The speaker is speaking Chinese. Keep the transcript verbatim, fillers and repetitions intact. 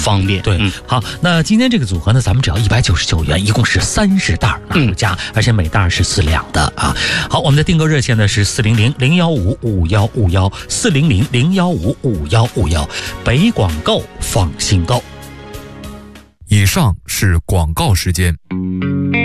方便。 对， 嗯、 好，那今天这个组合呢，咱们只要一百九十九元，一共是三十袋拿回家，嗯、而且每袋是四两的啊。好，我们的订购热线呢是四零零零幺五五幺五幺四零零零幺五五幺五幺，北广购放心购。 以上是广告时间。